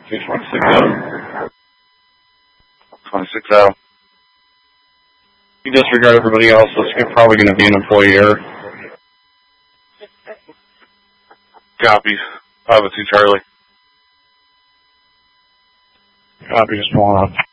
226 out. 26 out. You disregard everybody else, so it's probably going to be an employee error. Copies. 502 Charlie. Copy, just pulling up.